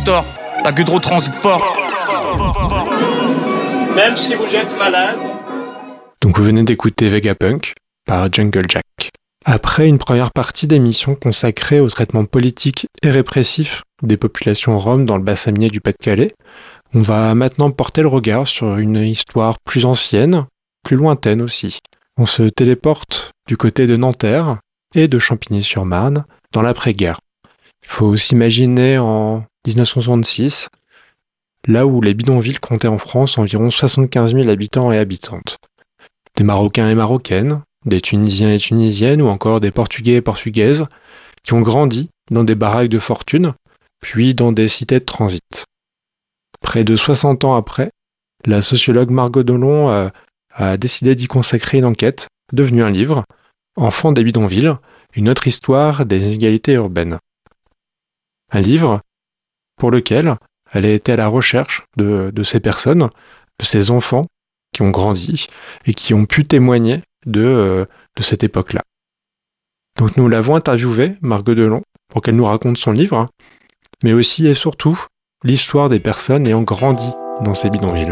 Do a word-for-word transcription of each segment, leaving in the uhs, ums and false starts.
tort. La Gudro transite fort. Même si vous êtes malade. Donc vous venez d'écouter Vegapunk par Jungle Jack. Après une première partie d'émission consacrée au traitement politique et répressif des populations roms dans le bassin minier du Pas-de-Calais, on va maintenant porter le regard sur une histoire plus ancienne, plus lointaine aussi. On se téléporte du côté de Nanterre et de Champigny-sur-Marne dans l'après-guerre. Il faut s'imaginer en dix-neuf cent soixante-six, là où les bidonvilles comptaient en France environ soixante-quinze mille habitants et habitantes. Des Marocains et Marocaines, des Tunisiens et Tunisiennes ou encore des Portugais et Portugaises qui ont grandi dans des baraques de fortune, puis dans des cités de transit. Près de soixante ans après, la sociologue Margot Delon a, a décidé d'y consacrer une enquête, devenue un livre, Enfants des bidonvilles, une autre histoire des inégalités urbaines. Un livre pour lequel elle a été à la recherche de, de ces personnes, de ces enfants qui ont grandi et qui ont pu témoigner de, euh, de cette époque-là. Donc nous l'avons interviewée, Margot Delon, pour qu'elle nous raconte son livre, mais aussi et surtout l'histoire des personnes ayant grandi dans ces bidonvilles.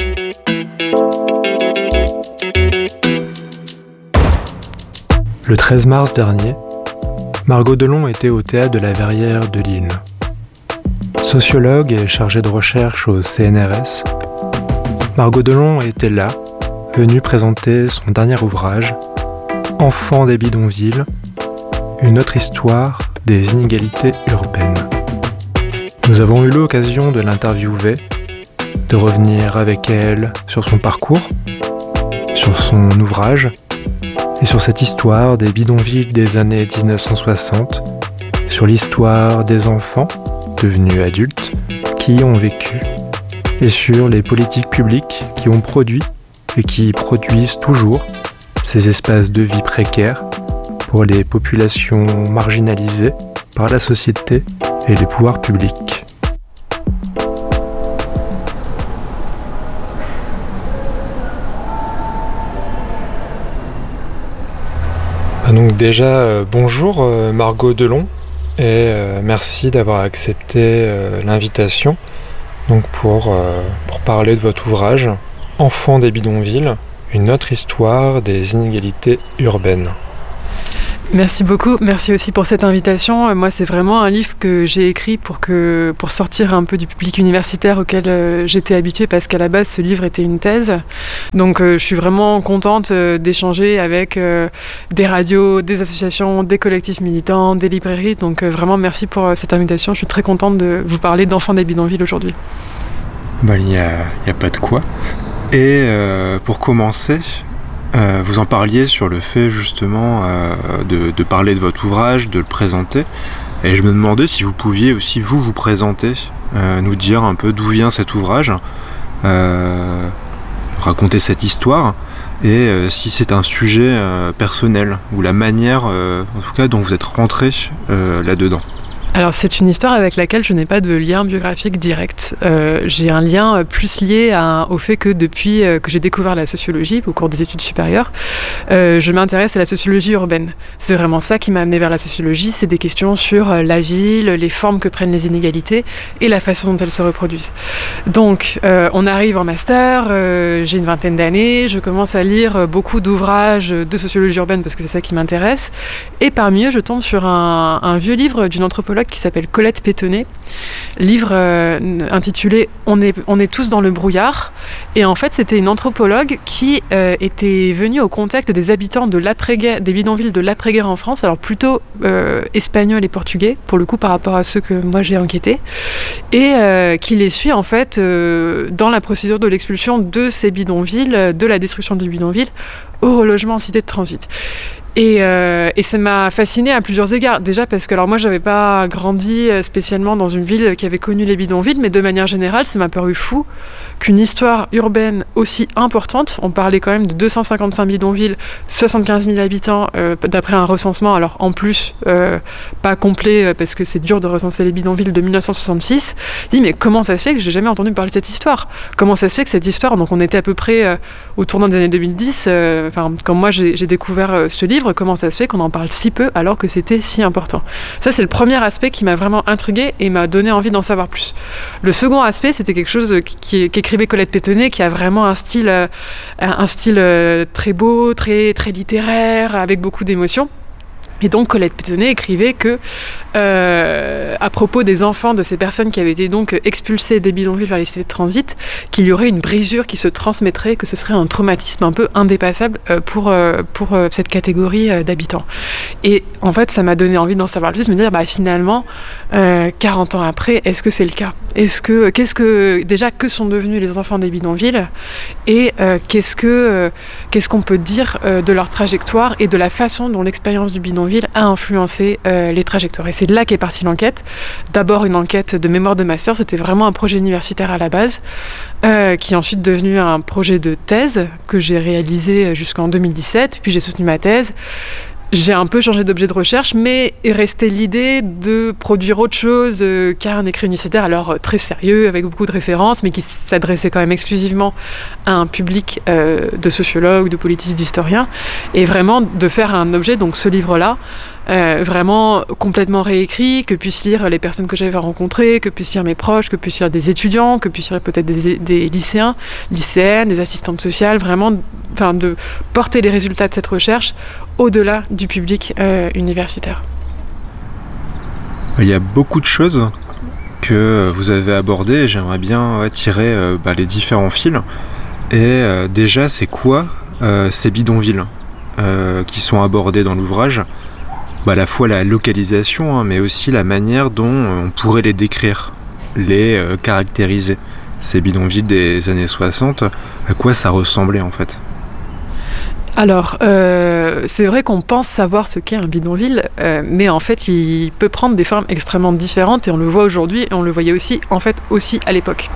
Le treize mars dernier, Margot Delon était au théâtre de la Verrière de Lille. Sociologue et chargée de recherche au C N R S, Margot Delon était là, venue présenter son dernier ouvrage, Enfants des bidonvilles, une autre histoire des inégalités urbaines. Nous avons eu l'occasion de l'interviewer, de revenir avec elle sur son parcours, sur son ouvrage et sur cette histoire des bidonvilles des années dix-neuf cent soixante, sur l'histoire des enfants devenus adultes qui y ont vécu et sur les politiques publiques qui ont produit et qui produisent toujours ces espaces de vie précaires pour les populations marginalisées par la société et les pouvoirs publics. Donc déjà, euh, bonjour euh, Margot Delon et euh, merci d'avoir accepté euh, l'invitation donc pour, euh, pour parler de votre ouvrage Enfants des bidonvilles, une autre histoire des inégalités urbaines. Merci beaucoup, merci aussi pour cette invitation. Moi, c'est vraiment un livre que j'ai écrit pour, que, pour sortir un peu du public universitaire auquel euh, j'étais habituée, parce qu'à la base, ce livre était une thèse. Donc, euh, je suis vraiment contente euh, d'échanger avec euh, des radios, des associations, des collectifs militants, des librairies. Donc, euh, vraiment, merci pour euh, cette invitation. Je suis très contente de vous parler d'Enfants des bidonvilles aujourd'hui. Bah, il n'y a, il y a pas de quoi. Et euh, pour commencer... Euh, vous en parliez sur le fait justement euh, de, de parler de votre ouvrage, de le présenter, et je me demandais si vous pouviez aussi vous vous présenter, euh, nous dire un peu d'où vient cet ouvrage, euh, raconter cette histoire, et euh, si c'est un sujet euh, personnel, ou la manière, euh, en tout cas, dont vous êtes rentré euh, là-dedans. Alors c'est une histoire avec laquelle je n'ai pas de lien biographique direct. Euh, j'ai un lien plus lié à, au fait que depuis que j'ai découvert la sociologie au cours des études supérieures, euh, je m'intéresse à la sociologie urbaine. C'est vraiment ça qui m'a amenée vers la sociologie, c'est des questions sur la ville, les formes que prennent les inégalités et la façon dont elles se reproduisent. Donc euh, on arrive en master, euh, j'ai une vingtaine d'années, je commence à lire beaucoup d'ouvrages de sociologie urbaine parce que c'est ça qui m'intéresse, et parmi eux je tombe sur un, un vieux livre d'une anthropologue qui s'appelle Colette Pétonnet, livre euh, intitulé on est, on est tous dans le brouillard. Et en fait, c'était une anthropologue qui euh, était venue au contact des habitants de l'après-guerre, des bidonvilles de l'après-guerre en France, alors plutôt euh, espagnols et portugais, pour le coup par rapport à ceux que moi j'ai enquêtés, et euh, qui les suit en fait euh, dans la procédure de l'expulsion de ces bidonvilles, de la destruction des bidonvilles, au relogement en cité de transit. Et, euh, et ça m'a fascinée à plusieurs égards. Déjà parce que alors moi j'avais pas grandi spécialement dans une ville qui avait connu les bidonvilles, mais de manière générale ça m'a paru fou qu'une histoire urbaine aussi importante, on parlait quand même de deux cent cinquante-cinq bidonvilles, soixante-quinze mille habitants euh, d'après un recensement, alors en plus euh, pas complet parce que c'est dur de recenser les bidonvilles de dix-neuf cent soixante-six, je dis mais comment ça se fait que j'ai jamais entendu parler de cette histoire ? Comment ça se fait que cette histoire, donc on était à peu près euh, au tournant des années deux mille dix, euh, enfin quand moi j'ai, j'ai découvert euh, ce livre, livre, comment ça se fait qu'on en parle si peu alors que c'était si important. Ça, c'est le premier aspect qui m'a vraiment intriguée et m'a donné envie d'en savoir plus. Le second aspect, c'était quelque chose qui, qu'écrivait Colette Pétonnet, qui a vraiment un style, un style très beau, très, très littéraire, avec beaucoup d'émotions. Et donc Colette Pétonnet écrivait que, euh, à propos des enfants de ces personnes qui avaient été donc expulsées des bidonvilles vers les cités de transit, qu'il y aurait une brisure qui se transmettrait, que ce serait un traumatisme un peu indépassable euh, pour, euh, pour euh, cette catégorie euh, d'habitants. Et en fait, ça m'a donné envie d'en savoir plus, de me dire, bah, finalement, euh, quarante ans après, est-ce que c'est le cas ? Est-ce que, qu'est-ce que, déjà, que sont devenus les enfants des bidonvilles ? Et euh, qu'est-ce, que, euh, qu'est-ce qu'on peut dire euh, de leur trajectoire et de la façon dont l'expérience du bidonville a influencé euh, les trajectoires. Et c'est de là qu'est partie l'enquête. D'abord une enquête de mémoire de master, c'était vraiment un projet universitaire à la base, euh, qui est ensuite devenu un projet de thèse que j'ai réalisé jusqu'en deux mille dix-sept, puis j'ai soutenu ma thèse. J'ai un peu changé d'objet de recherche, mais est restée l'idée de produire autre chose euh, qu'un écrit universitaire, alors euh, très sérieux, avec beaucoup de références, mais qui s'adressait quand même exclusivement à un public euh, de sociologues, de politistes, d'historiens, et vraiment de faire un objet, donc ce livre-là, euh, vraiment complètement réécrit, que puissent lire les personnes que j'avais rencontrées, que puissent lire mes proches, que puissent lire des étudiants, que puissent lire peut-être des, des lycéens, lycéennes, des assistantes sociales, vraiment enfin, de porter les résultats de cette recherche au-delà du public euh, universitaire. Il y a beaucoup de choses que vous avez abordées et j'aimerais bien ouais, tirer euh, bah, les différents fils. Et euh, déjà, c'est quoi euh, ces bidonvilles euh, qui sont abordés dans l'ouvrage ? Bah, à la fois la localisation, hein, mais aussi la manière dont on pourrait les décrire, les euh, caractériser. Ces bidonvilles des années soixante, à quoi ça ressemblait en fait ? Alors, euh, c'est vrai qu'on pense savoir ce qu'est un bidonville, euh, mais en fait, il peut prendre des formes extrêmement différentes, et on le voit aujourd'hui, et on le voyait aussi, en fait, aussi à l'époque.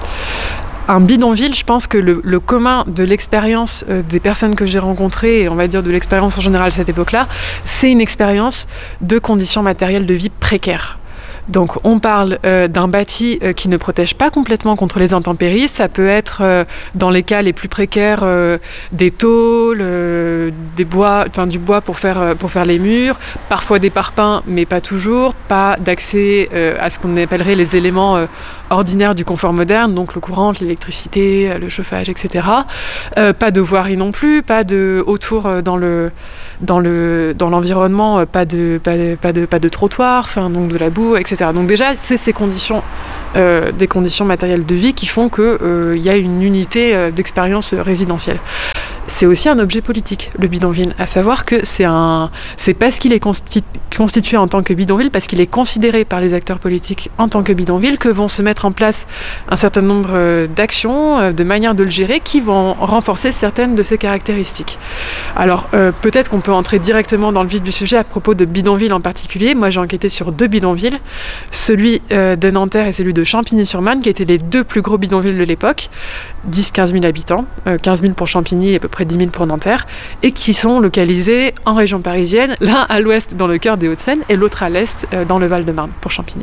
Un bidonville, je pense que le, le commun de l'expérience euh, des personnes que j'ai rencontrées, et on va dire de l'expérience en général à cette époque-là, c'est une expérience de conditions matérielles de vie précaires. Donc on parle euh, d'un bâti euh, qui ne protège pas complètement contre les intempéries. Ça peut être, euh, dans les cas les plus précaires, euh, des tôles, euh, des bois, enfin du bois pour faire, euh, pour faire les murs, parfois des parpaings, mais pas toujours, pas d'accès euh, à ce qu'on appellerait les éléments euh, ordinaires du confort moderne, donc le courant, l'électricité, le chauffage, et cetera. Euh, pas de voirie non plus, pas de autour euh, dans le dans le dans l'environnement, euh, pas de pas de, pas de pas de trottoir, enfin donc de la boue, et cetera. Donc déjà, c'est ces conditions, euh, des conditions matérielles de vie qui font qu'il euh, y a une unité euh, d'expérience résidentielle. C'est aussi un objet politique, le bidonville, à savoir que c'est un, c'est parce qu'il est constitu- constitué en tant que bidonville, parce qu'il est considéré par les acteurs politiques en tant que bidonville, que vont se mettre en place un certain nombre euh, d'actions, euh, de manières de le gérer, qui vont renforcer certaines de ses caractéristiques. Alors, euh, peut-être qu'on peut entrer directement dans le vif du sujet à propos de bidonvilles en particulier. Moi, j'ai enquêté sur deux bidonvilles, celui euh, de Nanterre et celui de Champigny-sur-Marne, qui étaient les deux plus gros bidonvilles de l'époque, dix à quinze mille habitants, euh, quinze mille pour Champigny et à peu près dix mille pour Nanterre, et qui sont localisés en région parisienne, l'un à l'ouest dans le cœur des Hauts-de-Seine et l'autre à l'est euh, dans le Val-de-Marne pour Champigny.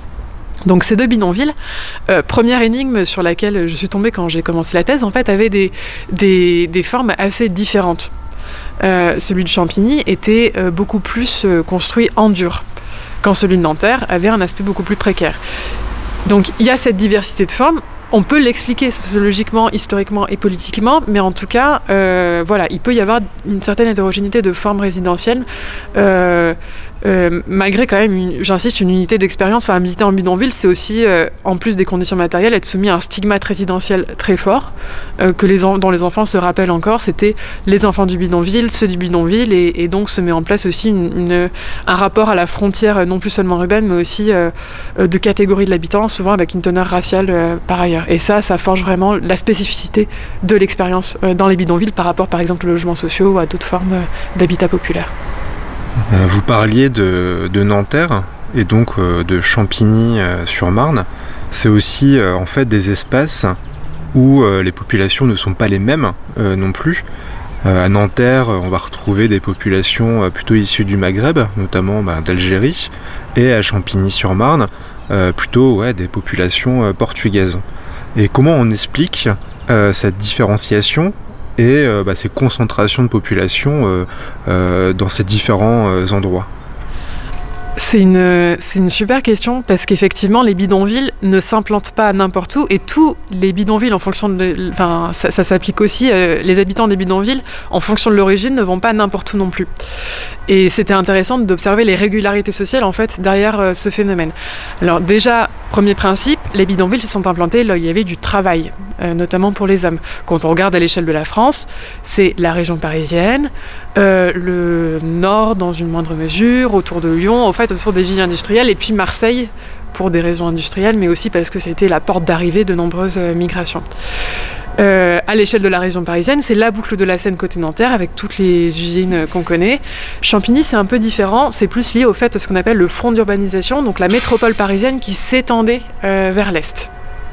Donc ces deux bidonvilles, euh, première énigme sur laquelle je suis tombée quand j'ai commencé la thèse, en fait, avaient des, des, des formes assez différentes. Euh, celui de Champigny était euh, beaucoup plus euh, construit en dur, quand celui de Nanterre avait un aspect beaucoup plus précaire. Donc il y a cette diversité de formes. On peut l'expliquer sociologiquement, historiquement et politiquement, mais en tout cas, euh, voilà, il peut y avoir une certaine hétérogénéité de formes résidentielles, euh, euh, malgré quand même, une, j'insiste, une unité d'expérience. Enfin, habiter en bidonville, c'est aussi, euh, en plus des conditions matérielles, être soumis à un stigmate résidentiel très fort, euh, que les en, dont les enfants se rappellent encore. C'était les enfants du bidonville, ceux du bidonville, et, et donc se met en place aussi une, une, un rapport à la frontière, non plus seulement urbaine, mais aussi euh, de catégorie de l'habitant, souvent avec une teneur raciale euh, par ailleurs. Et ça, ça forge vraiment la spécificité de l'expérience euh, dans les bidonvilles par rapport, par exemple, aux logements sociaux ou à d'autres formes euh, d'habitat populaire. Euh, vous parliez de, de Nanterre et donc euh, de Champigny-sur-Marne. Euh, C'est aussi euh, en fait des espaces où euh, les populations ne sont pas les mêmes euh, non plus. Euh, à Nanterre, on va retrouver des populations euh, plutôt issues du Maghreb, notamment bah, d'Algérie, et à Champigny-sur-Marne, euh, plutôt ouais, des populations euh, portugaises. Et comment on explique euh, cette différenciation et euh, bah, ces concentrations de population euh, euh, dans ces différents euh, endroits? C'est une, c'est une super question parce qu'effectivement les bidonvilles ne s'implantent pas n'importe où et tous les bidonvilles en fonction de, enfin ça, ça s'applique aussi, euh, les habitants des bidonvilles en fonction de l'origine ne vont pas n'importe où non plus. Et c'était intéressant d'observer les régularités sociales en fait derrière euh, ce phénomène. Alors déjà, premier principe, les bidonvilles se sont implantés là où il y avait du travail, euh, notamment pour les hommes. Quand on regarde à l'échelle de la France, c'est la région parisienne, euh, le nord dans une moindre mesure, autour de Lyon, en fait autour des villes industrielles, et puis Marseille pour des raisons industrielles, mais aussi parce que c'était la porte d'arrivée de nombreuses euh, migrations. Euh, à l'échelle de la région parisienne, c'est la boucle de la Seine côté Nanterre avec toutes les usines qu'on connaît. Champigny, c'est un peu différent, c'est plus lié au fait de ce qu'on appelle le front d'urbanisation, donc la métropole parisienne qui s'étendait euh, vers l'est.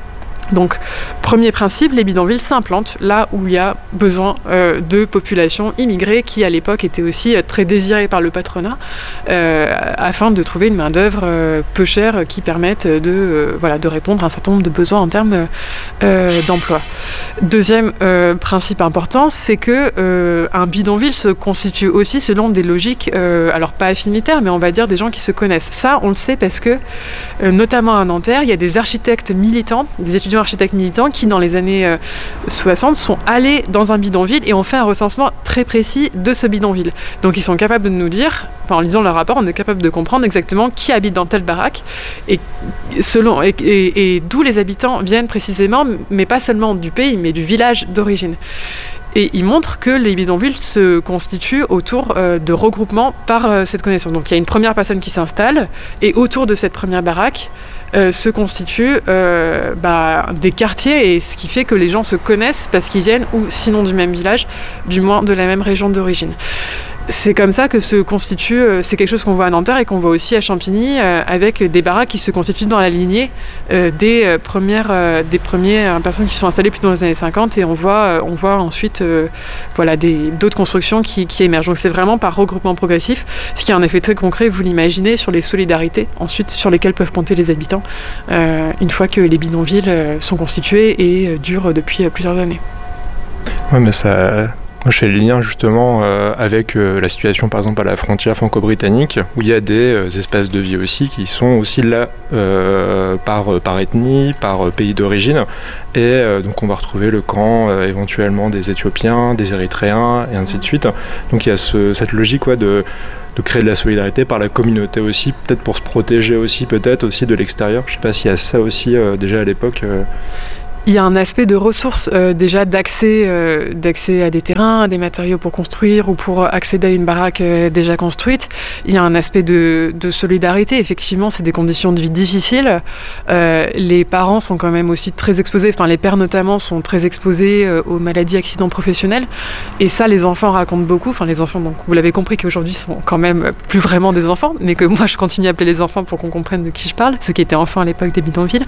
Donc, premier principe, les bidonvilles s'implantent là où il y a besoin euh, de populations immigrées qui, à l'époque, étaient aussi euh, très désirées par le patronat euh, afin de trouver une main-d'œuvre euh, peu chère qui permette de, euh, voilà, de répondre à un certain nombre de besoins en termes euh, d'emploi. Deuxième euh, principe important, c'est que euh, un bidonville se constitue aussi selon des logiques, euh, alors pas affinitaires, mais on va dire des gens qui se connaissent. Ça, on le sait parce que, euh, notamment à Nanterre, il y a des architectes militants, des étudiants architectes militants qui, dans les années euh, soixante, sont allés dans un bidonville et ont fait un recensement très précis de ce bidonville. Donc ils sont capables de nous dire, enfin, en lisant leur rapport, on est capable de comprendre exactement qui habite dans telle baraque et, selon, et, et, et d'où les habitants viennent précisément, mais pas seulement du pays, mais du village d'origine. Et il montre que les bidonvilles se constituent autour euh, de regroupements par euh, cette connaissance. Donc il y a une première personne qui s'installe, et autour de cette première baraque euh, se constituent euh, bah, des quartiers, et ce qui fait que les gens se connaissent parce qu'ils viennent, ou sinon du même village, du moins de la même région d'origine. C'est comme ça que se constitue, c'est quelque chose qu'on voit à Nanterre et qu'on voit aussi à Champigny, euh, avec des baraques qui se constituent dans la lignée euh, des euh, premières, euh, des premières personnes qui sont installées plutôt dans les années cinquante, et on voit, euh, on voit ensuite euh, voilà, des, d'autres constructions qui, qui émergent. Donc c'est vraiment par regroupement progressif, ce qui a un effet très concret, vous l'imaginez, sur les solidarités ensuite sur lesquelles peuvent compter les habitants, euh, une fois que les bidonvilles euh, sont constitués et euh, durent depuis euh, plusieurs années. Ouais, mais ça... Moi, je fais le lien justement euh, avec euh, la situation, par exemple, à la frontière franco-britannique, où il y a des euh, espaces de vie aussi qui sont aussi là euh, par, par ethnie, par euh, pays d'origine. Et euh, donc, on va retrouver le camp euh, éventuellement des Éthiopiens, des Érythréens, et ainsi de suite. Donc, il y a ce, cette logique ouais, de, de créer de la solidarité par la communauté aussi, peut-être pour se protéger aussi, peut-être aussi de l'extérieur. Je ne sais pas s'il y a ça aussi euh, déjà à l'époque. Euh... Il y a un aspect de ressources, euh, déjà d'accès, euh, d'accès à des terrains, à des matériaux pour construire ou pour accéder à une baraque euh, déjà construite. Il y a un aspect de, de solidarité. Effectivement, c'est des conditions de vie difficiles. Euh, les parents sont quand même aussi très exposés, enfin les pères notamment sont très exposés euh, aux maladies, accidents professionnels. Et ça, les enfants racontent beaucoup. Enfin, les enfants, donc vous l'avez compris qu'aujourd'hui sont quand même plus vraiment des enfants, mais que moi je continue à appeler les enfants pour qu'on comprenne de qui je parle, ceux qui étaient enfants à l'époque des bidonvilles.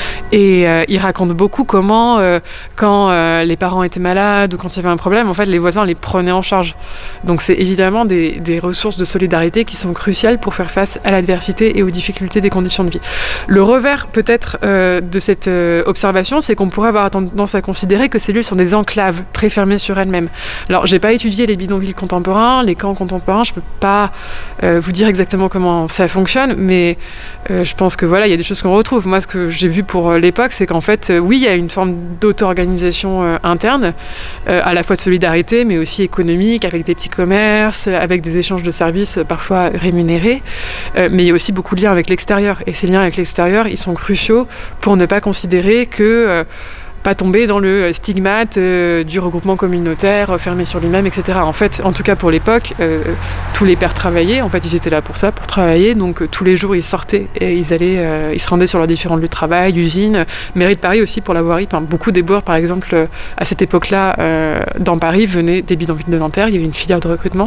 Et euh, ils racontent beaucoup comment, euh, quand euh, les parents étaient malades ou quand il y avait un problème, en fait, les voisins les prenaient en charge. Donc c'est évidemment des, des ressources de solidarité qui sont cruciales pour faire face à l'adversité et aux difficultés des conditions de vie. Le revers, peut-être, euh, de cette euh, observation, c'est qu'on pourrait avoir tendance à considérer que ces lieux sont des enclaves très fermées sur elles-mêmes. Alors, j'ai pas étudié les bidonvilles contemporains, les camps contemporains, je peux pas euh, vous dire exactement comment ça fonctionne, mais euh, je pense que voilà, il y a des choses qu'on retrouve. Moi, ce que j'ai vu pour euh, l'époque, c'est qu'en fait, euh, oui, il y a une forme d'auto-organisation euh, interne, euh, à la fois de solidarité, mais aussi économique, avec des petits commerces, avec des échanges de services euh, parfois rémunérés, euh, mais il y a aussi beaucoup de liens avec l'extérieur. Et ces liens avec l'extérieur, ils sont cruciaux pour ne pas considérer que... Euh, pas tomber dans le stigmate euh, du regroupement communautaire euh, fermé sur lui-même, et cetera. En fait, en tout cas pour l'époque, euh, tous les pères travaillaient. En fait, ils étaient là pour ça, pour travailler. Donc euh, tous les jours, ils sortaient et ils allaient, euh, ils se rendaient sur leurs différents lieux de travail, usines, mairie de Paris aussi pour la voirie. Enfin, beaucoup d'éboueurs, par exemple, euh, à cette époque-là, euh, dans Paris, venaient des bidonvilles de Nanterre. Il y avait une filière de recrutement.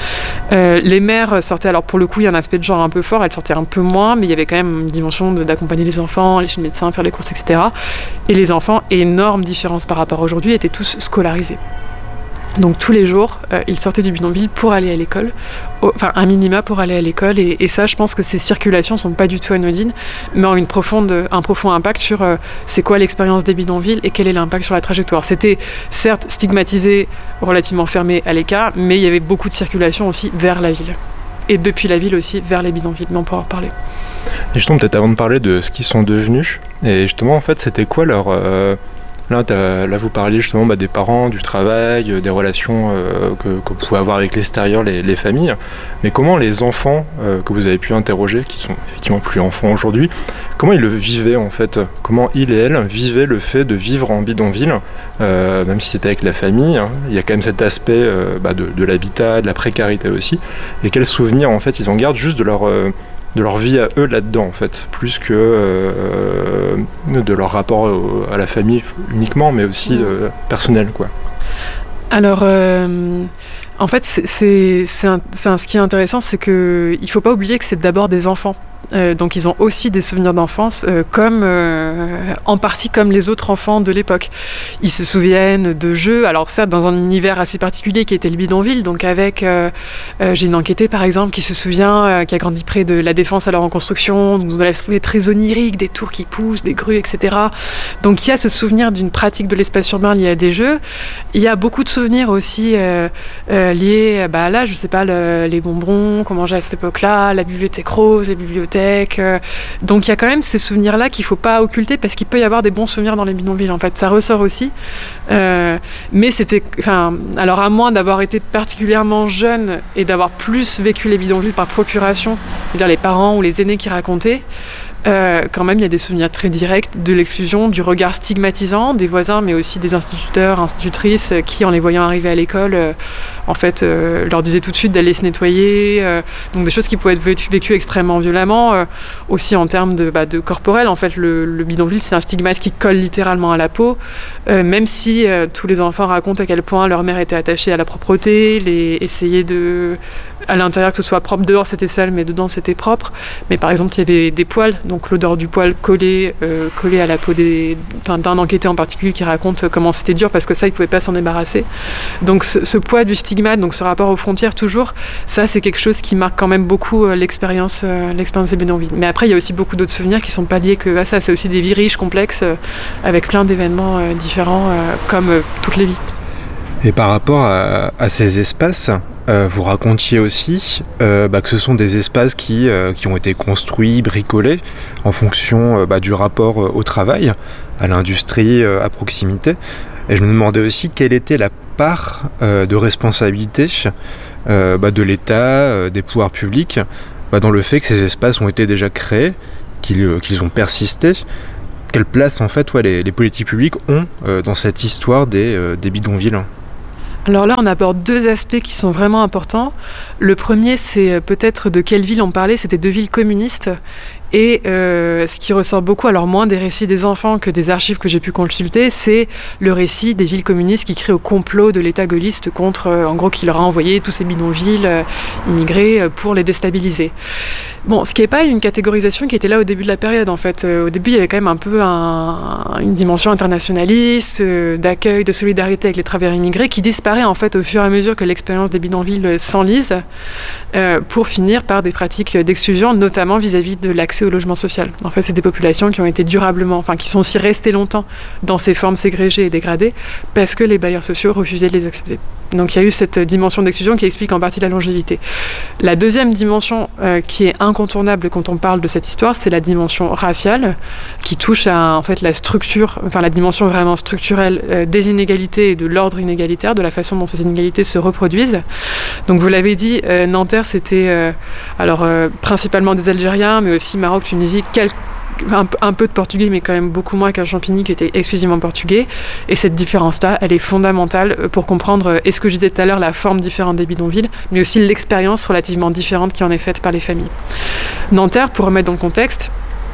Euh, les mères sortaient. Alors pour le coup, il y a un aspect de genre un peu fort. Elles sortaient un peu moins, mais il y avait quand même une dimension de, d'accompagner les enfants, aller chez le médecin, faire les courses, et cetera. Et les enfants, énorme différence par rapport à aujourd'hui, étaient tous scolarisés. Donc tous les jours, euh, ils sortaient du bidonville pour aller à l'école, au, enfin un minima pour aller à l'école, et, et ça, je pense que ces circulations sont pas du tout anodines, mais ont une profonde, un profond impact sur euh, c'est quoi l'expérience des bidonvilles et quel est l'impact sur la trajectoire. C'était certes stigmatisé, relativement fermé à l'écart, mais il y avait beaucoup de circulation aussi vers la ville. Et depuis la ville aussi, vers les bidonvilles, mais on pourra en reparler. Et justement, peut-être avant de parler de ce qu'ils sont devenus, et justement, en fait, c'était quoi leur... Euh... Là, là, vous parliez justement bah, des parents, du travail, euh, des relations euh, que, que vous pouvez avoir avec l'extérieur, les, les familles. Mais comment les enfants euh, que vous avez pu interroger, qui sont effectivement plus enfants aujourd'hui, comment ils le vivaient en fait? Comment ils et elles vivaient le fait de vivre en bidonville, euh, même si c'était avec la famille, hein, il y a quand même cet aspect euh, bah, de, de l'habitat, de la précarité aussi. Et quels souvenirs en fait ils en gardent juste de leur... Euh, de leur vie à eux là-dedans en fait, plus que euh, de leur rapport à la famille uniquement, mais aussi euh, personnel quoi. Alors euh, en fait c'est, c'est, c'est un, enfin, ce qui est intéressant c'est que il faut pas oublier que c'est d'abord des enfants. Euh, donc ils ont aussi des souvenirs d'enfance, euh, comme euh, en partie comme les autres enfants de l'époque. Ils se souviennent de jeux, alors certes dans un univers assez particulier qui était le bidonville, donc avec, euh, euh, j'ai une enquêtée par exemple qui se souvient, euh, qui a grandi près de la Défense alors en construction, donc on a des très oniriques, des tours qui poussent, des grues, et cetera. Donc il y a ce souvenir d'une pratique de l'espace urbain liée à des jeux. Il y a beaucoup de souvenirs aussi euh, euh, liés, bah là je sais pas, le, les bonbons qu'on mangeait à cette époque-là, la bibliothèque rose, les bibliothèques. Donc il y a quand même ces souvenirs-là qu'il ne faut pas occulter parce qu'il peut y avoir des bons souvenirs dans les bidonvilles. En fait, ça ressort aussi. Euh, mais c'était, enfin, alors à moins d'avoir été particulièrement jeune et d'avoir plus vécu les bidonvilles par procuration, c'est-à-dire les parents ou les aînés qui racontaient. Euh, quand même, il y a des souvenirs très directs de l'exclusion, du regard stigmatisant des voisins, mais aussi des instituteurs, institutrices qui, en les voyant arriver à l'école, euh, en fait, euh, leur disaient tout de suite d'aller se nettoyer. Euh, donc des choses qui pouvaient être vécues, vécues extrêmement violemment, euh, aussi en termes de, bah, de corporel. En fait, le, le bidonville, c'est un stigmate qui colle littéralement à la peau, euh, même si euh, tous les enfants racontent à quel point leur mère était attachée à la propreté, les essayer de... à l'intérieur que ce soit propre, dehors c'était sale mais dedans c'était propre, mais par exemple il y avait des poils, donc l'odeur du poil collé, euh, collé à la peau des, enfin, d'un enquêté en particulier qui raconte comment c'était dur parce que ça il pouvait pas s'en débarrasser. Donc ce, ce poids du stigmate, donc ce rapport aux frontières toujours, ça c'est quelque chose qui marque quand même beaucoup euh, l'expérience, euh, l'expérience des bidonvilles. Mais après il y a aussi beaucoup d'autres souvenirs qui sont pas liés que à ça, c'est aussi des vies riches, complexes, euh, avec plein d'événements euh, différents euh, comme euh, toutes les vies. Et par rapport à, à ces espaces, euh, vous racontiez aussi euh, bah, que ce sont des espaces qui, euh, qui ont été construits, bricolés, en fonction euh, bah, du rapport euh, au travail, à l'industrie, euh, à proximité. Et je me demandais aussi quelle était la part euh, de responsabilité euh, bah, de l'État, euh, des pouvoirs publics, bah, dans le fait que ces espaces ont été déjà créés, qu'ils, euh, qu'ils ont persisté. Quelle place en fait ouais, les, les politiques publiques ont euh, dans cette histoire des, euh, des bidonvilles? Alors là, on aborde deux aspects qui sont vraiment importants. Le premier, c'est peut-être de quelle ville on parlait. C'était deux villes communistes. Et euh, ce qui ressort beaucoup, alors moins des récits des enfants que des archives que j'ai pu consulter, c'est le récit des villes communistes qui créent au complot de l'État gaulliste contre, euh, en gros, qui leur a envoyé tous ces bidonvilles euh, immigrés euh, pour les déstabiliser. Bon, ce qui n'est pas une catégorisation qui était là au début de la période, en fait. Euh, au début, il y avait quand même un peu un, une dimension internationaliste, euh, d'accueil, de solidarité avec les travailleurs immigrés, qui disparaît, en fait, au fur et à mesure que l'expérience des bidonvilles s'enlise, euh, pour finir par des pratiques d'exclusion, notamment vis-à-vis de l'accès au logement social. En fait, c'est des populations qui ont été durablement, enfin, qui sont aussi restées longtemps dans ces formes ségrégées et dégradées, parce que les bailleurs sociaux refusaient de les accepter. Donc il y a eu cette dimension d'exclusion qui explique en partie la longévité. La deuxième dimension euh, qui est incontournable quand on parle de cette histoire, c'est la dimension raciale, qui touche à en fait la structure, enfin la dimension vraiment structurelle euh, des inégalités et de l'ordre inégalitaire, de la façon dont ces inégalités se reproduisent. Donc vous l'avez dit, euh, Nanterre c'était euh, alors euh, principalement des Algériens, mais aussi Maroc, Tunisie, quelques Un, un peu de portugais, mais quand même beaucoup moins qu'un Champigny qui était exclusivement portugais. Et cette différence-là, elle est fondamentale pour comprendre, et ce que je disais tout à l'heure, la forme différente des bidonvilles, mais aussi l'expérience relativement différente qui en est faite par les familles. Nanterre, pour remettre dans le contexte,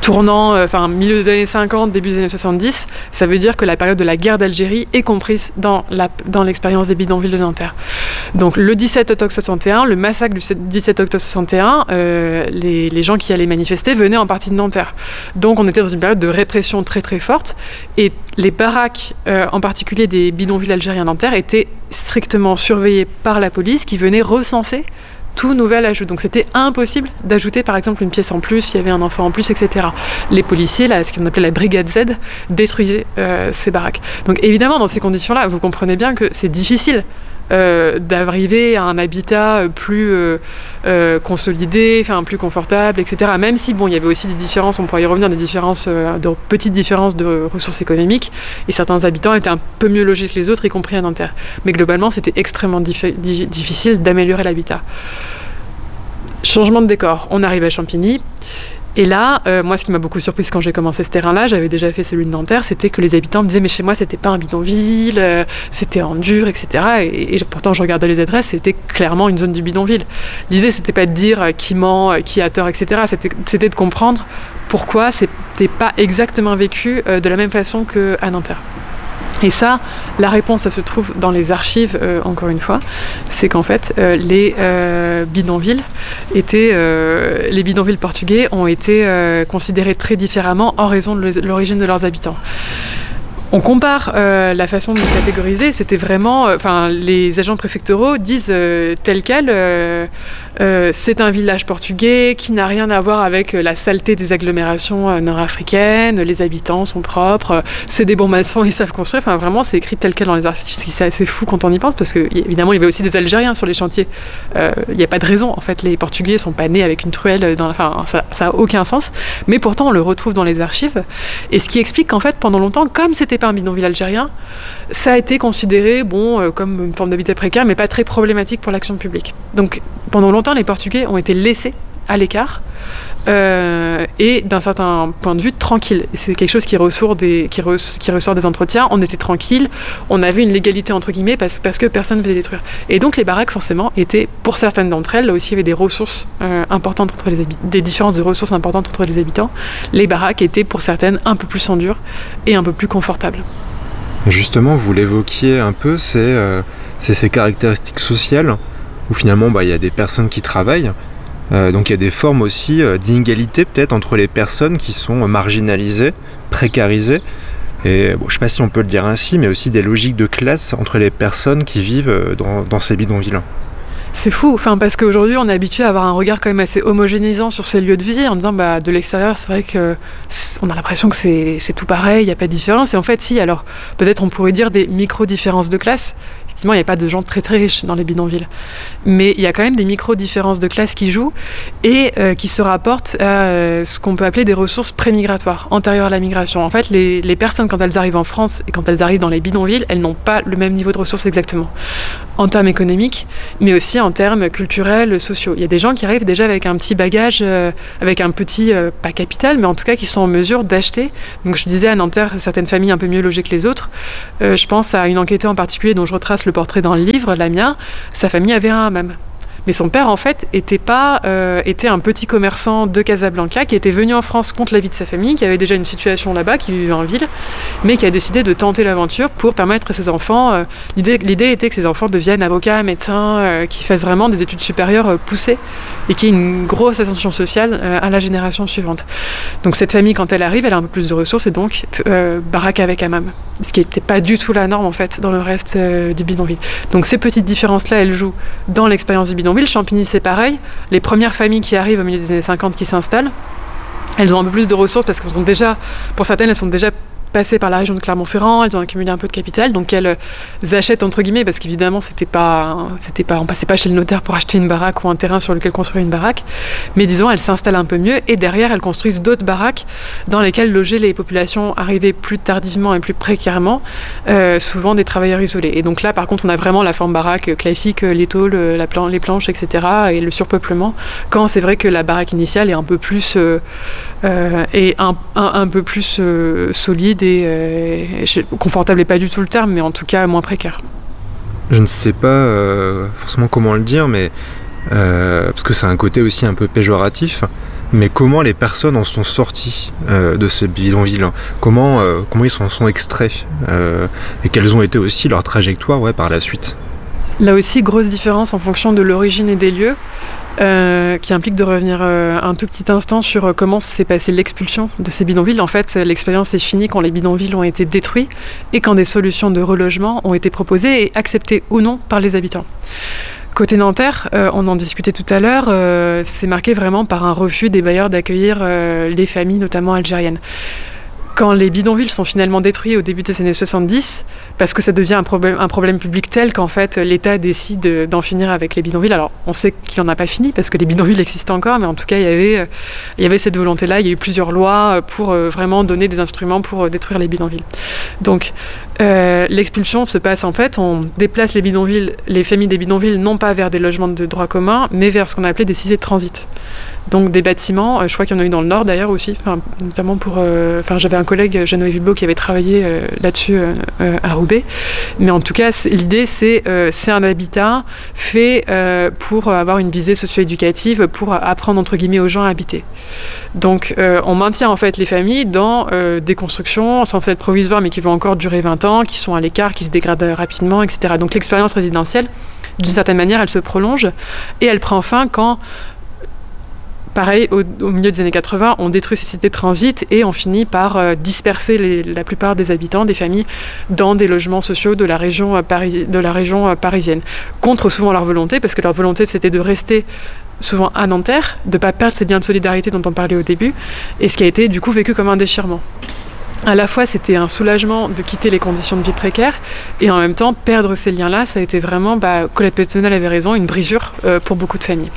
tournant, enfin, euh, milieu des années cinquante, début des années soixante-dix, ça veut dire que la période de la guerre d'Algérie est comprise dans, la, dans l'expérience des bidonvilles de Nanterre. Donc le dix-sept octobre soixante et un, le massacre du dix-sept octobre soixante et un, euh, les, les gens qui allaient manifester venaient en partie de Nanterre. Donc on était dans une période de répression très très forte, et les baraques, euh, en particulier des bidonvilles algériens Nanterre, étaient strictement surveillées par la police qui venait recenser tout nouvel ajout. Donc c'était impossible d'ajouter par exemple une pièce en plus, il y avait un enfant en plus, et cetera. Les policiers, là, ce qu'on appelait la brigade Z, détruisaient euh, ces baraques. Donc évidemment, dans ces conditions-là, vous comprenez bien que c'est difficile euh, d'arriver à un habitat plus euh, euh, consolidé, enfin plus confortable, et cetera. Même si, bon, il y avait aussi des différences, on pourrait y revenir, des différences, euh, de petites différences de ressources économiques, et certains habitants étaient un peu mieux logés que les autres, y compris à Nanterre. Mais globalement, c'était extrêmement dif- di- difficile d'améliorer l'habitat. Changement de décor, on arrive à Champigny. Et là, euh, moi, ce qui m'a beaucoup surprise quand j'ai commencé ce terrain-là, j'avais déjà fait celui de Nanterre, c'était que les habitants me disaient « mais chez moi, c'était pas un bidonville, euh, c'était en dur, et cetera » Et, et pourtant, je regardais les adresses, c'était clairement une zone du bidonville. L'idée, c'était pas de dire euh, qui ment, euh, qui a tort, et cetera. C'était, c'était de comprendre pourquoi c'était pas exactement vécu euh, de la même façon qu'à Nanterre. Et ça, la réponse, ça se trouve dans les archives, euh, encore une fois, c'est qu'en fait, euh, les euh, bidonvilles étaient, euh, les bidonvilles portugais ont été euh, considérés très différemment en raison de l'origine de leurs habitants. On compare euh, la façon de les catégoriser, c'était vraiment... Enfin, euh, les agents préfectoraux disent euh, tel quel, euh, euh, c'est un village portugais qui n'a rien à voir avec la saleté des agglomérations euh, nord-africaines, les habitants sont propres, euh, c'est des bons maçons, ils savent construire. Enfin, vraiment, c'est écrit tel quel dans les archives, ce qui c'est assez fou quand on y pense, parce que évidemment, il y avait aussi des Algériens sur les chantiers. Euh, il n'y a pas de raison, en fait, les Portugais ne sont pas nés avec une truelle, dans la... enfin, ça n'a aucun sens. Mais pourtant, on le retrouve dans les archives, et ce qui explique qu'en fait, pendant longtemps, comme c'était pas un bidonville algérien, ça a été considéré bon, euh, comme une forme d'habitat précaire, mais pas très problématique pour l'action publique. Donc pendant longtemps, les Portugais ont été laissés à l'écart euh, et d'un certain point de vue tranquille. Et c'est quelque chose qui ressort des, qui, re, qui ressort des entretiens. On était tranquille, on avait une légalité entre guillemets parce, parce que personne ne venait détruire. Et donc les baraques forcément étaient, pour certaines d'entre elles, là aussi il y avait des ressources euh, importantes entre les habitants, des différences de ressources importantes entre les habitants. Les baraques étaient pour certaines un peu plus en dur et un peu plus confortables. Justement, vous l'évoquiez un peu, c'est, euh, c'est ces caractéristiques sociales où finalement bah, y a des personnes qui travaillent. Euh, donc il y a des formes aussi euh, d'inégalité peut-être entre les personnes qui sont marginalisées, précarisées, et bon, je ne sais pas si on peut le dire ainsi, mais aussi des logiques de classe entre les personnes qui vivent dans, dans ces bidonvilles. C'est fou, enfin, parce qu'aujourd'hui on est habitué à avoir un regard quand même assez homogénéisant sur ces lieux de vie, en disant bah, de l'extérieur c'est vrai qu'on a l'impression que c'est, c'est tout pareil, il n'y a pas de différence, et en fait si, alors peut-être on pourrait dire des micro-différences de classe. Effectivement, il n'y a pas de gens très très riches dans les bidonvilles. Mais il y a quand même des micro-différences de classe qui jouent et euh, qui se rapportent à euh, ce qu'on peut appeler des ressources pré-migratoires, antérieures à la migration. En fait, les, les personnes, quand elles arrivent en France et quand elles arrivent dans les bidonvilles, elles n'ont pas le même niveau de ressources exactement. En termes économiques, mais aussi en termes culturels, sociaux. Il y a des gens qui arrivent déjà avec un petit bagage, euh, avec un petit, euh, pas capital, mais en tout cas qui sont en mesure d'acheter. Donc je disais à Nanterre, certaines familles un peu mieux logées que les autres. Euh, je pense à une enquêtée en particulier dont je retrace le portrait dans le livre, Lamia. Sa famille avait un hammam. Mais son père, en fait, était, pas, euh, était un petit commerçant de Casablanca qui était venu en France contre l'avis de sa famille, qui avait déjà une situation là-bas, qui vivait en ville, mais qui a décidé de tenter l'aventure pour permettre à ses enfants... Euh, l'idée, l'idée était que ses enfants deviennent avocats, médecins, euh, qui fassent vraiment des études supérieures euh, poussées et qu'il y ait une grosse ascension sociale euh, à la génération suivante. Donc cette famille, quand elle arrive, elle a un peu plus de ressources et donc euh, baraque avec hammam. Ce qui n'était pas du tout la norme, en fait, dans le reste euh, du bidonville. Donc ces petites différences-là, elles jouent dans l'expérience du bidonville. Champigny, c'est pareil. Les premières familles qui arrivent au milieu des années cinquante, qui s'installent, elles ont un peu plus de ressources parce qu'elles sont déjà, pour certaines, elles sont déjà passées par la région de Clermont-Ferrand, elles ont accumulé un peu de capital, donc elles achètent entre guillemets, parce qu'évidemment c'était pas, c'était pas, on passait pas chez le notaire pour acheter une baraque ou un terrain sur lequel construire une baraque, mais disons elles s'installent un peu mieux et derrière elles construisent d'autres baraques dans lesquelles loger les populations arrivées plus tardivement et plus précairement, euh, souvent des travailleurs isolés. Et donc là par contre on a vraiment la forme baraque classique, les tôles, la plan- les planches, et cetera et le surpeuplement, quand c'est vrai que la baraque initiale est un peu plus euh, euh, et un, un, un peu plus euh, solide et euh, confortable n'est pas du tout le terme, mais en tout cas moins précaire. Je ne sais pas euh, forcément comment le dire, mais euh, parce que c'est un côté aussi un peu péjoratif, Mais comment les personnes en sont sorties euh, de ce bidonville? Comment, euh, comment ils s'en sont extraits euh, et quelles ont été aussi leurs trajectoires ouais, par la suite? Là aussi, grosse différence en fonction de l'origine et des lieux, euh, qui implique de revenir euh, un tout petit instant sur euh, comment s'est passée l'expulsion de ces bidonvilles. En fait, l'expérience est finie quand les bidonvilles ont été détruits et quand des solutions de relogement ont été proposées et acceptées ou non par les habitants. Côté Nanterre, euh, on en discutait tout à l'heure, euh, c'est marqué vraiment par un refus des bailleurs d'accueillir euh, les familles, notamment algériennes. Quand les bidonvilles sont finalement détruits au début des années soixante-dix, parce que ça devient un problème, un problème public tel qu'en fait l'État décide d'en finir avec les bidonvilles. Alors on sait qu'il n'en a pas fini parce que les bidonvilles existent encore, mais en tout cas il y avait, il y avait cette volonté-là. Il y a eu plusieurs lois pour vraiment donner des instruments pour détruire les bidonvilles. Donc euh, l'expulsion se passe en fait, on déplace les bidonvilles, les familles des bidonvilles non pas vers des logements de droit commun, mais vers ce qu'on appelait des cités de transit. Donc des bâtiments, je crois qu'il y en a eu dans le Nord d'ailleurs aussi, enfin, notamment pour... Euh, enfin, j'avais un collègue, Jeannot Vilbeau, qui avait travaillé euh, là-dessus euh, à Roubaix. Mais en tout cas, c'est, l'idée, c'est, euh, c'est un habitat fait euh, pour avoir une visée socio-éducative, pour apprendre, entre guillemets, aux gens à habiter. Donc euh, on maintient en fait les familles dans euh, des constructions censées être provisoires, mais qui vont encore durer vingt ans, qui sont à l'écart, qui se dégradent rapidement, et cetera. Donc l'expérience résidentielle, d'une certaine manière, elle se prolonge et elle prend fin quand... Pareil, au, au milieu des années quatre-vingts, on détruit ces cités de transit et on finit par euh, disperser les, la plupart des habitants, des familles, dans des logements sociaux de la région, euh, Paris, de la région euh, parisienne. Contre souvent leur volonté, parce que leur volonté c'était de rester souvent à Nanterre, de ne pas perdre ces liens de solidarité dont on parlait au début, et ce qui a été du coup vécu comme un déchirement. À la fois, c'était un soulagement de quitter les conditions de vie précaires, et en même temps, perdre ces liens-là, ça a été vraiment, bah, Colette Pétonnel avait raison, une brisure euh, pour beaucoup de familles.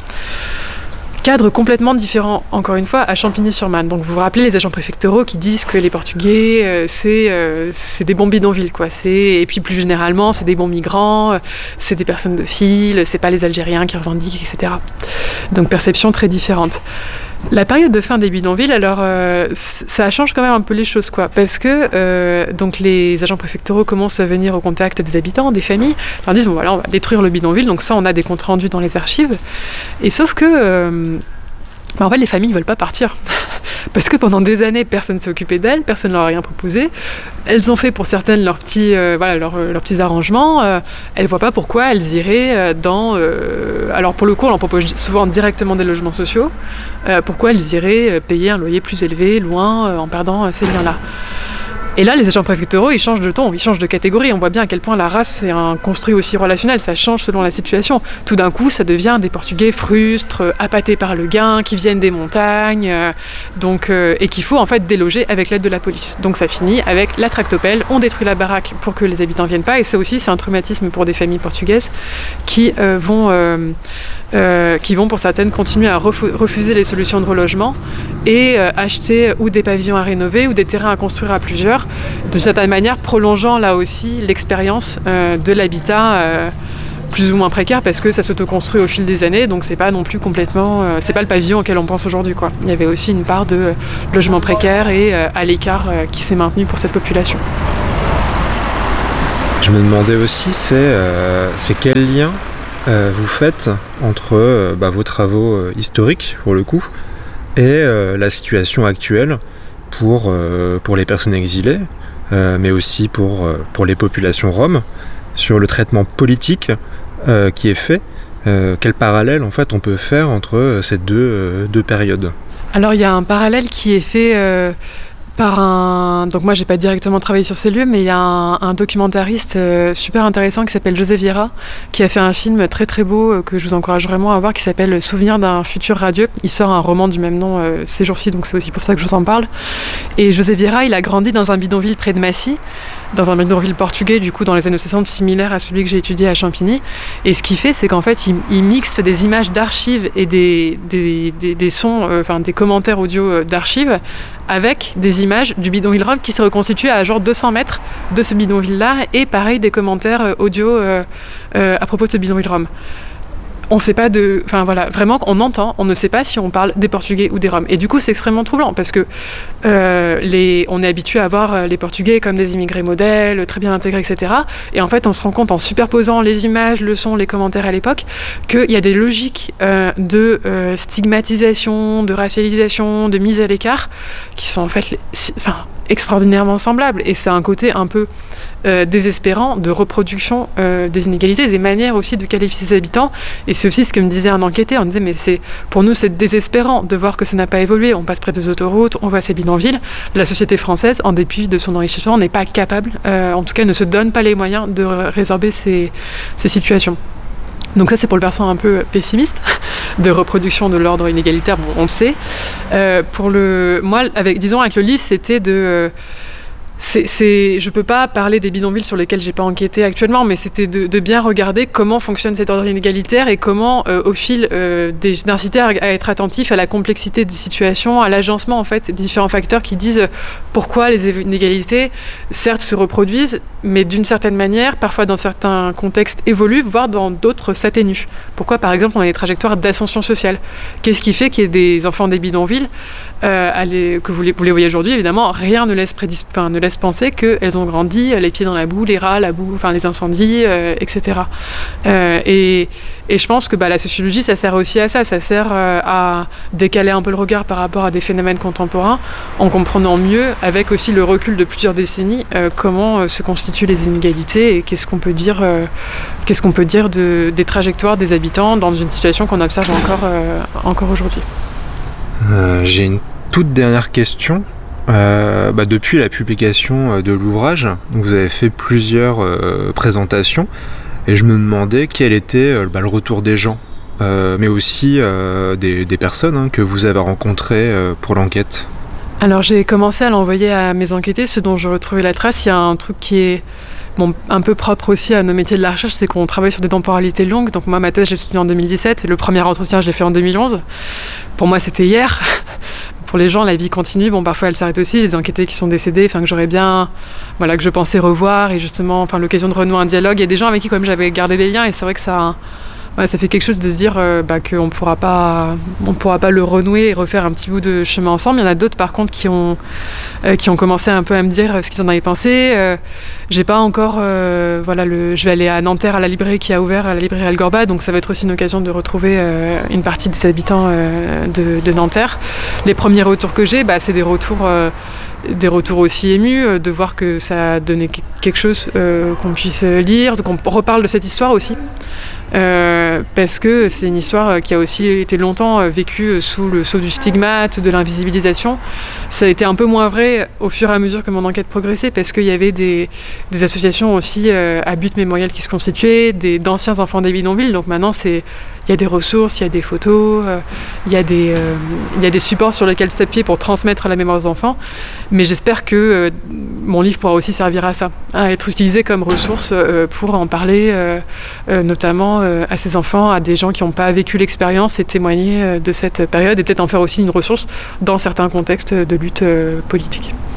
Cadre complètement différent, encore une fois, à Champigny-sur-Marne. Donc vous vous rappelez les agents préfectoraux qui disent que les Portugais, euh, c'est, euh, c'est des bons bidonvilles, quoi. C'est, et puis plus généralement, c'est des bons migrants, euh, c'est des personnes de file, c'est pas les Algériens qui revendiquent, et cetera. Donc perception très différente. La période de fin des bidonvilles, alors euh, ça change quand même un peu les choses, quoi, parce que euh, donc les agents préfectoraux commencent à venir au contact des habitants, des familles, leur disent bon voilà, on va détruire le bidonville, donc ça on a des comptes rendus dans les archives, et sauf que euh, bah en fait les familles ne veulent pas partir. Parce que pendant des années, personne ne s'est occupé d'elles, personne ne leur a rien proposé. Elles ont fait pour certaines leurs petits, euh, voilà, leurs, leurs petits arrangements. Euh, elles ne voient pas pourquoi elles iraient dans... Euh, alors pour le coup, on leur propose souvent directement des logements sociaux. Euh, pourquoi elles iraient payer un loyer plus élevé, loin, euh, en perdant euh, ces liens-là. Et là, les agents préfectoraux, ils changent de ton, ils changent de catégorie. On voit bien à quel point la race, c'est un construit aussi relationnel. Ça change selon la situation. Tout d'un coup, ça devient des Portugais frustres, appâtés par le gain, qui viennent des montagnes, euh, donc, euh, et qu'il faut en fait déloger avec l'aide de la police. Donc ça finit avec la tractopelle. On détruit la baraque pour que les habitants ne viennent pas. Et ça aussi, c'est un traumatisme pour des familles portugaises qui euh, vont... Euh, Euh, qui vont pour certaines continuer à refu- refuser les solutions de relogement et euh, acheter ou des pavillons à rénover ou des terrains à construire à plusieurs, de certaine manière prolongeant là aussi l'expérience euh, de l'habitat euh, plus ou moins précaire parce que ça s'autoconstruit au fil des années, donc c'est pas non plus complètement, euh, c'est pas le pavillon auquel on pense aujourd'hui, quoi. Il y avait aussi une part de euh, logement précaire et euh, à l'écart euh, qui s'est maintenu pour cette population. Je me demandais aussi, c'est, euh, c'est quel lien Euh, vous faites entre euh, bah, vos travaux euh, historiques, pour le coup, et euh, la situation actuelle pour, euh, pour les personnes exilées, euh, mais aussi pour, euh, pour les populations roms, sur le traitement politique euh, qui est fait. Euh, quel parallèle, en fait, on peut faire entre euh, ces deux, euh, deux périodes? Alors, il y a un parallèle qui est fait... Euh par un... Donc moi, j'ai pas directement travaillé sur ces lieux, mais il y a un, un documentariste euh, super intéressant qui s'appelle José Vieira, qui a fait un film très très beau euh, que je vous encourage vraiment à voir, qui s'appelle Souvenir d'un futur radieux. Il sort un roman du même nom euh, ces jours-ci, donc c'est aussi pour ça que je vous en parle. Et José Vieira, il a grandi dans un bidonville près de Massy, dans un bidonville portugais, du coup, dans les années soixante, similaire à celui que j'ai étudié à Champigny. Et ce qu'il fait, c'est qu'en fait, il, il mixe des images d'archives et des, des, des, des sons, euh, enfin des commentaires audio d'archives, avec des images du bidonville rom qui s'est reconstitué à genre deux cents mètres de ce bidonville-là, et pareil, des commentaires audio euh, euh, à propos de ce bidonville rom. on sait pas de, enfin voilà, vraiment on entend, on ne sait pas si on parle des Portugais ou des Roms. Et du coup, c'est extrêmement troublant parce que euh, les, on est habitué à voir les Portugais comme des immigrés modèles, très bien intégrés, et cetera. Et en fait, on se rend compte en superposant les images, le son, les commentaires à l'époque, qu'il y a des logiques euh, de euh, stigmatisation, de racialisation, de mise à l'écart, qui sont en fait, les, enfin, extraordinairement semblables. Et c'est un côté un peu euh, désespérant de reproduction euh, des inégalités, des manières aussi de qualifier ses habitants. Et c'est aussi ce que me disait un enquêté. On disait, mais c'est, pour nous, c'est désespérant de voir que ça n'a pas évolué. On passe près des autoroutes, on voit ces bidonvilles. La société française, en dépit de son enrichissement, n'est pas capable, euh, en tout cas ne se donne pas les moyens de résorber ces, ces situations. Donc ça, c'est pour le versant un peu pessimiste de reproduction de l'ordre inégalitaire, bon, on le sait. Euh, pour le, moi, avec, disons, avec le livre, c'était de... Euh, c'est, c'est, je ne peux pas parler des bidonvilles sur lesquels je n'ai pas enquêté actuellement, mais c'était de, de bien regarder comment fonctionne cet ordre inégalitaire et comment, euh, au fil, euh, des, d'inciter à, à être attentif à la complexité des situations, à l'agencement en fait, des différents facteurs qui disent pourquoi les inégalités, certes, se reproduisent, mais d'une certaine manière, parfois dans certains contextes évoluent, voire dans d'autres s'atténuent. Pourquoi, par exemple, on a des trajectoires d'ascension sociale? Qu'est-ce qui fait qu'il y ait des enfants des bidonvilles euh, aller, que vous les, vous les voyez aujourd'hui? Évidemment, rien ne laisse, prédisp- enfin, ne laisse penser qu'elles ont grandi les pieds dans la boue, les rats, la boue, enfin les incendies, euh, et cetera. Euh, et, et je pense que bah, la sociologie, ça sert aussi à ça. Ça sert euh, à décaler un peu le regard par rapport à des phénomènes contemporains, en comprenant mieux, avec aussi le recul de plusieurs décennies, euh, comment euh, se constituent les inégalités et qu'est-ce qu'on peut dire, euh, qu'est-ce qu'on peut dire de, des trajectoires des habitants dans une situation qu'on observe encore, euh, encore aujourd'hui. Euh, j'ai une toute dernière question. Euh, bah depuis la publication de l'ouvrage, vous avez fait plusieurs euh, présentations et je me demandais quel était euh, bah, le retour des gens, euh, mais aussi euh, des, des personnes hein, que vous avez rencontrées euh, pour l'enquête. Alors j'ai commencé à l'envoyer à mes enquêtés, ceux dont je retrouvais la trace. Il y a un truc qui est bon, un peu propre aussi à nos métiers de la recherche, c'est qu'on travaille sur des temporalités longues. Donc moi, ma thèse, je l'ai soutenue en deux mille dix-sept, le premier entretien, je l'ai fait en deux mille onze. Pour moi, c'était hier. Pour les gens, la vie continue. Bon, parfois, elle s'arrête aussi. Les enquêtés qui sont décédés, enfin, que j'aurais bien, voilà, que je pensais revoir et justement, enfin, l'occasion de renouer un dialogue. Il y a des gens avec qui, quand même, j'avais gardé des liens et c'est vrai que ça, ouais, ça fait quelque chose de se dire euh, bah, qu'on pourra pas, on pourra pas le renouer et refaire un petit bout de chemin ensemble. Il y en a d'autres, par contre, qui ont, euh, qui ont commencé un peu à me dire ce qu'ils en avaient pensé. Euh, j'ai pas encore, euh, voilà, le, je vais aller à Nanterre à la librairie qui a ouvert, à la librairie Algorba, donc ça va être aussi une occasion de retrouver euh, une partie des habitants euh, de, de Nanterre. Les premiers retours que j'ai, bah, c'est des retours, euh, des retours aussi émus, euh, de voir que ça a donné quelque chose euh, qu'on puisse lire, qu'on reparle de cette histoire aussi. Euh, parce que c'est une histoire qui a aussi été longtemps vécue sous le sceau du stigmate, de l'invisibilisation. Ça a été un peu moins vrai au fur et à mesure que mon enquête progressait, parce qu'il y avait des, des associations aussi euh, à but mémoriel qui se constituaient, des, d'anciens enfants des bidonvilles. Donc maintenant, c'est, il y a des ressources, il y a des photos, euh, il y a des, euh, il y a des supports sur lesquels s'appuyer pour transmettre la mémoire aux enfants. Mais j'espère que euh, mon livre pourra aussi servir à ça, à être utilisé comme ressource euh, pour en parler, euh, euh, notamment euh, à ces enfants, à des gens qui n'ont pas vécu l'expérience et témoigner euh, de cette période, et peut-être en faire aussi une ressource dans certains contextes de lutte euh, politique.